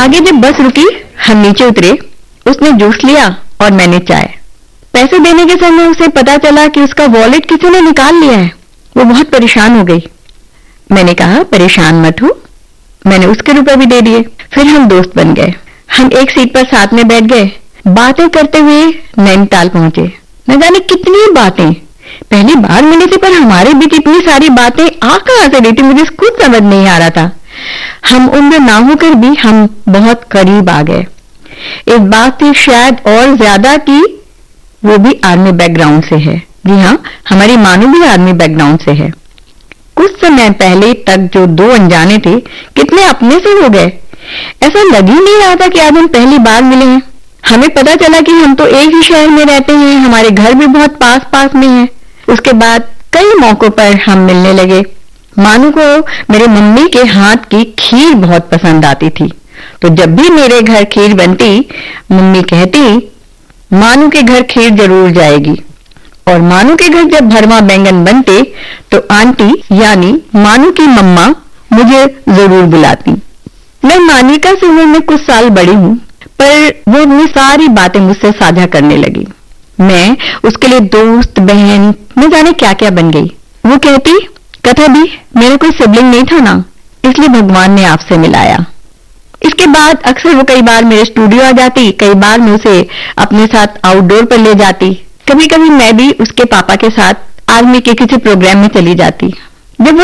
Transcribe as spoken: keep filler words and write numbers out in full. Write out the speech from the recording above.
आगे जब बस रुकी, हम नीचे उतरे। उसने जूस लिया और मैंने चाय। पैसे देने के समय उसे पता चला कि उसका वॉलेट किसी ने निकाल लिया है। वो बहुत परेशान हो गई। मैंने कहा, परेशान मत हो। मैंने उसके रुपए भी दे दिए। फिर हम दोस्त बन गए। हम एक सीट पर साथ में बैठ गए। बातें करते हुए नैनीताल पहुंचे। न जाने कितनी बातें। पहली बार मिले थे, पर हमारे बीच इतनी सारी बातें आ कहां से रही थी, मुझे कुछ समझ नहीं आ रहा था। हम उम्र ना होकर भी हम बहुत करीब आ गए। एक बात थी शायद और ज्यादा की, वो भी आर्मी बैकग्राउंड से है। जी हाँ, हमारी मानू भी आर्मी बैकग्राउंड से है। कुछ समय पहले तक जो दो अनजाने थे, कितने अपने से हो गए। ऐसा लग ही नहीं रहा था कि आज हम पहली बार मिले हैं। हमें पता चला कि हम तो एक ही शहर में रहते हैं, हमारे घर भी बहुत पास पास में हैं। उसके बाद कई मौकों पर हम मिलने लगे। मानू को मेरे मम्मी के हाथ की खीर बहुत पसंद आती थी, तो जब भी मेरे घर खीर बनती, मम्मी कहती, मानू के घर खीर जरूर जाएगी। और मानू के घर जब भरमा बैंगन बनते, तो आंटी यानी मानू की मम्मा मुझे जरूर बुलाती। मैं मानिका से उम्र में कुछ साल बड़ी हूँ, पर वो अपनी सारी बातें मुझसे साझा करने लगी। मैं उसके लिए दोस्त, बहन, न जाने क्या क्या बन गई। वो कहती, कथा दी, मेरा कोई सिबलिंग नहीं था ना, इसलिए भगवान ने आपसे मिलाया। इसके बाद अक्सर वो कई बार मेरे स्टूडियो आ जाती, कई बार मैं उसे अपने साथ आउटडोर पर ले जाती। कभी कभी मैं भी उसके पापा के साथ आर्मी के किसी प्रोग्राम में चली जाती। जब वो